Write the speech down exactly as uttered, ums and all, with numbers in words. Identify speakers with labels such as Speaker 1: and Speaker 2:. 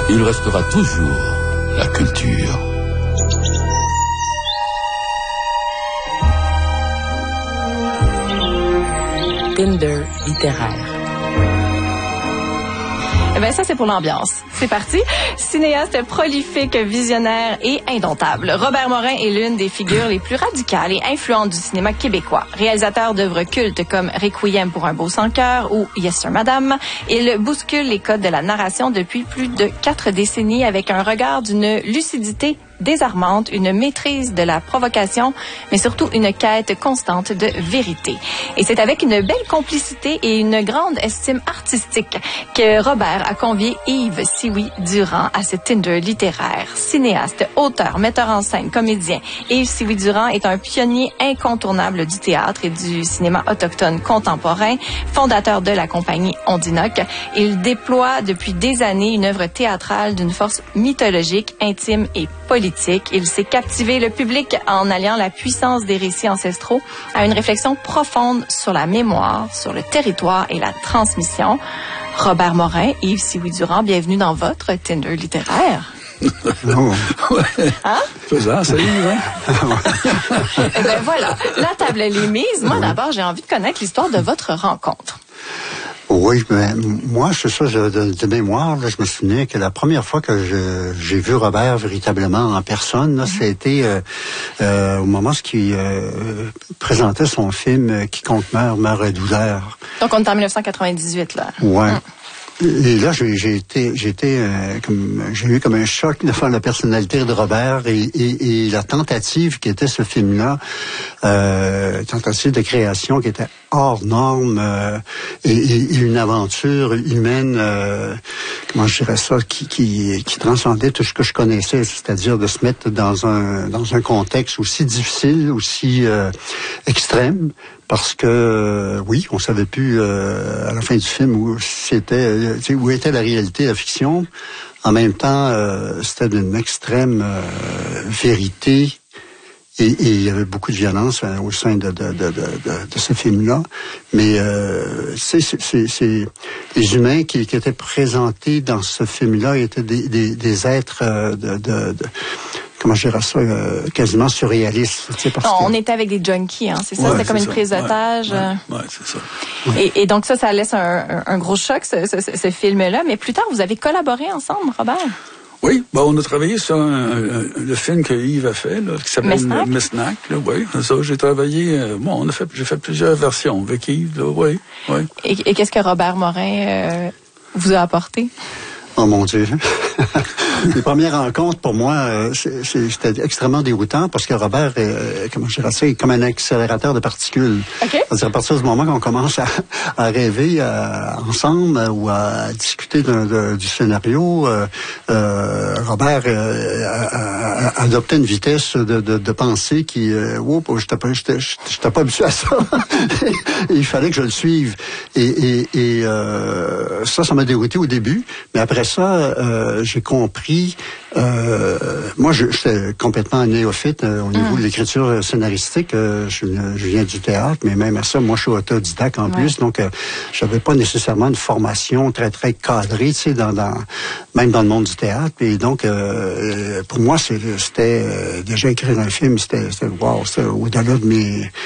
Speaker 1: il restera toujours la culture.
Speaker 2: Tinder littéraire.
Speaker 3: Eh bien, ça, c'est pour l'ambiance. C'est parti. Cinéaste prolifique, visionnaire et indomptable, Robert Morin est l'une des figures les plus radicales et influentes du cinéma québécois. Réalisateur d'œuvres cultes comme Requiem pour un beau sans cœur ou Yes Sir Madame, il bouscule les codes de la narration depuis plus de quatre décennies avec un regard d'une lucidité désarmante, une maîtrise de la provocation, mais surtout une quête constante de vérité. Et c'est avec une belle complicité et une grande estime artistique que Robert a convié Yves Sioui-Durand à ce Tinder littéraire. Cinéaste, auteur, metteur en scène, comédien, Yves Sioui-Durand est un pionnier incontournable du théâtre et du cinéma autochtone contemporain, fondateur de la compagnie Ondinoc. Il déploie depuis des années une œuvre théâtrale d'une force mythologique, intime et politique. Il sait captiver le public en alliant la puissance des récits ancestraux à une réflexion profonde sur la mémoire, sur le territoire et la transmission. Robert Morin, Yves Sioui-Durand, bienvenue dans votre Tinder littéraire.
Speaker 4: Oh.
Speaker 5: Ouais.
Speaker 3: Hein?
Speaker 5: Faisant, salut, hein?
Speaker 3: Eh bien voilà, la table elle est mise. Moi d'abord, j'ai envie de connaître l'histoire de votre rencontre.
Speaker 4: Oui, mais moi, c'est ça, je, de, de mémoire, là, je me souviens que la première fois que je, j'ai vu Robert véritablement en personne, là, mm-hmm. c'était euh, euh, au moment où il euh, présentait son film « Quiconque meurt, meurt de douleur ».
Speaker 3: Donc, on est en dix-neuf cent quatre-vingt-dix-huit, là.
Speaker 4: Ouais.
Speaker 3: Mm.
Speaker 4: Et là, j'ai, j'ai été, j'ai été euh, comme, j'ai eu comme un choc devant la personnalité de Robert et, et, et la tentative qui était ce film-là, euh, tentative de création qui était hors norme euh, et, et une aventure humaine, euh, comment je dirais ça, qui, qui, qui transcendait tout ce que je connaissais, c'est-à-dire de se mettre dans un dans un contexte aussi difficile, aussi euh, extrême. Parce que, euh, oui, on savait plus euh, à la fin du film où c'était, euh, où était la réalité, la fiction. En même temps, euh, c'était d'une extrême euh, vérité et, et il y avait beaucoup de violence euh, au sein de, de, de, de, de, de ce film-là. Mais euh, c'est, c'est, c'est les humains qui, qui étaient présentés dans ce film-là étaient des, des, des êtres euh, de, de, de comment je dirais ça, euh, quasiment surréaliste. Tu sais, parce
Speaker 3: non,
Speaker 4: que...
Speaker 3: on était avec des junkies, hein, c'est ça?
Speaker 5: Ouais,
Speaker 3: C'était comme
Speaker 5: c'est
Speaker 3: une
Speaker 5: ça.
Speaker 3: prise d'otage.
Speaker 5: Ouais, ouais, ouais, c'est ça.
Speaker 3: Ouais. Et, et donc ça, ça laisse un, un, un gros choc, ce, ce, ce film-là. Mais plus tard, vous avez collaboré ensemble, Robert?
Speaker 5: Oui, bon, on a travaillé sur un, un, le film que Yves a fait, là, qui s'appelle
Speaker 3: Mesnac.
Speaker 5: Mesnac, là, oui. Ça, j'ai travaillé, euh, bon, on a fait, j'ai fait plusieurs versions avec Yves, là, oui, oui.
Speaker 3: Et, et qu'est-ce que Robert Morin euh, vous a apporté?
Speaker 4: Oh mon Dieu. Les premières rencontres, pour moi, euh, c'est, c'est, c'était extrêmement déroutant parce que Robert, est, comment je dirais ça, est comme un accélérateur de particules.
Speaker 3: Okay.
Speaker 4: C'est à partir du moment qu'on commence à, à rêver euh, ensemble euh, ou à discuter de, de, du scénario, euh, euh, Robert euh, a, a, a adopté une vitesse de, de, de pensée qui, euh, oups, j'étais pas, j'étais, j'étais pas habitué à ça. Et il fallait que je le suive. Et, et, et euh, ça, ça m'a dérouté au début, mais après ça, euh, j'ai compris. Euh, moi, je, j'étais complètement néophyte euh, au niveau mmh. de l'écriture scénaristique. Euh, je, je viens du théâtre, mais même à ça, moi, je suis autodidacte en ouais. plus, donc euh, j'avais pas nécessairement une formation très très cadrée, tu sais, dans, dans même dans le monde du théâtre. Et donc, euh, pour moi, c'est, c'était euh, déjà écrire un film, c'était, c'était wow, c'était au-delà de mes